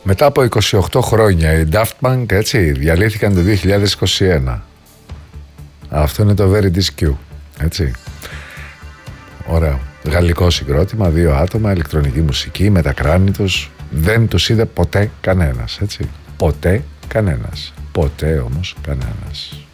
Μετά από 28 χρόνια οι Daft Punk, έτσι, διαλύθηκαν το 2021. Αυτό είναι το Very Disc Q, έτσι. Ωραίο. Γαλλικό συγκρότημα, 2 άτομα, ηλεκτρονική μουσική, με τα κράνη τους. Δεν τους είδε ποτέ κανένας, έτσι. Ποτέ κανένας. Ποτέ όμως κανένας.